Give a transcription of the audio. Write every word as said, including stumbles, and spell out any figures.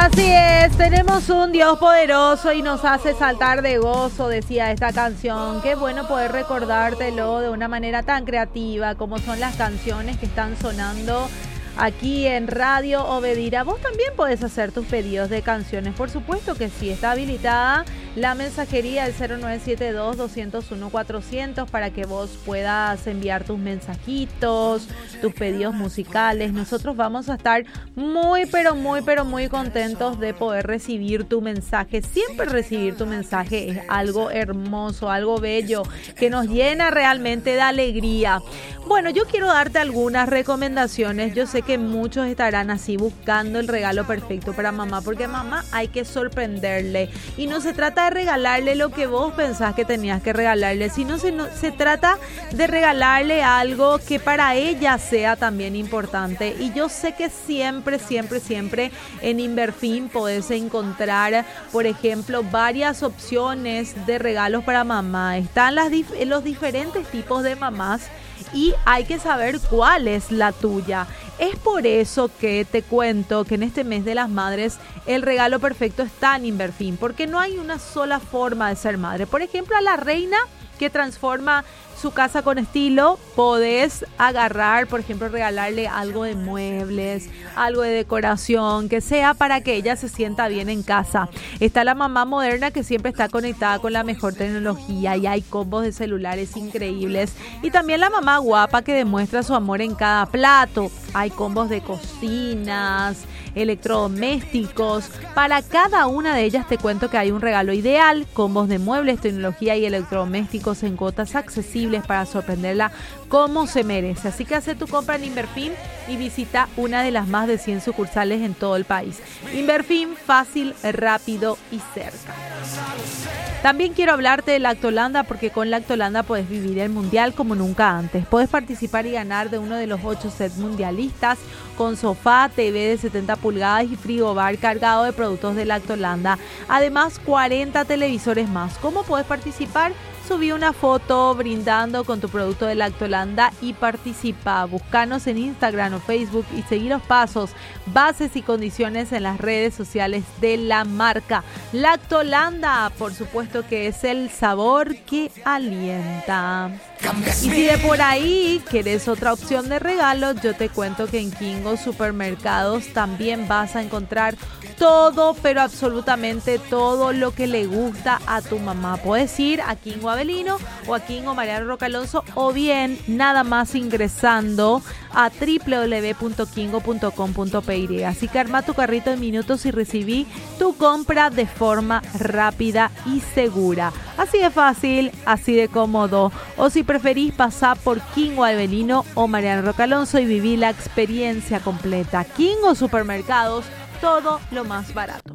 Así es, tenemos un Dios poderoso y nos hace saltar de gozo, decía esta canción. Qué bueno poder recordártelo de una manera tan creativa como son las canciones que están sonando aquí en Radio Obedira. Vos también podés hacer tus pedidos de canciones, por supuesto que sí, está habilitada la mensajería del cero nueve siete dos, dos cero uno, cuatrocientos para que vos puedas enviar tus mensajitos, tus pedidos musicales. Nosotros vamos a estar muy, pero muy, pero muy contentos de poder recibir tu mensaje. Siempre recibir tu mensaje es algo hermoso, algo bello, que nos llena realmente de alegría. Bueno, yo quiero darte algunas recomendaciones. Yo sé que muchos estarán así buscando el regalo perfecto para mamá, porque a mamá hay que sorprenderle. Y no se trata de regalarle lo que vos pensás que tenías que regalarle, sino se, no, se trata de regalarle algo que para ella sea también importante. Y yo sé que siempre, siempre, siempre en Inverfin podés encontrar, por ejemplo, varias opciones de regalos para mamá. Están las, los diferentes tipos de mamás y hay que saber cuál es la tuya. Es por eso que te cuento que en este mes de las madres el regalo perfecto está en Inverfin, porque no hay una sola forma de ser madre. Por ejemplo, a la reina que transforma su casa con estilo, podés agarrar, por ejemplo, regalarle algo de muebles, algo de decoración, que sea para que ella se sienta bien en casa. Está la mamá moderna que siempre está conectada con la mejor tecnología y hay combos de celulares increíbles. Y también la mamá guapa que demuestra su amor en cada plato. Hay combos de cocinas, electrodomésticos. Para cada una de ellas te cuento que hay un regalo ideal, combos de muebles, tecnología y electrodomésticos en cuotas accesibles para sorprenderla como se merece. Así que hace tu compra en Inverfin y visita una de las más de cien sucursales en todo el país. Inverfin, fácil, rápido y cerca. También quiero hablarte de Lactolanda, porque con Lactolanda puedes vivir el mundial como nunca antes. Puedes participar y ganar de uno de los ocho sets mundialistas con sofá, T V de setenta pulgadas y frigobar cargado de productos de Lactolanda. Además, cuarenta televisores más. ¿Cómo puedes participar? Subí una foto brindando con tu producto de Lactolanda y participa. Búscanos en Instagram o Facebook y seguí los pasos, bases y condiciones en las redes sociales de la marca. Lactolanda, por supuesto que es el sabor que alienta. Y si de por ahí querés otra opción de regalo, yo te cuento que en Kingo Supermercados también vas a encontrar todo, pero absolutamente todo lo que le gusta a tu mamá. Puedes ir a Kingo Avelino o a Kingo Mariano Roca Alonso, o bien nada más ingresando a doble u doble u doble u punto kingo punto com punto pe y. Así que arma tu carrito en minutos y recibí tu compra de forma rápida y segura. Así de fácil, así de cómodo. O si preferís, pasar por Kingo Avelino o Mariano Roca Alonso y viví la experiencia completa. Kingo Supermercados, todo lo más barato.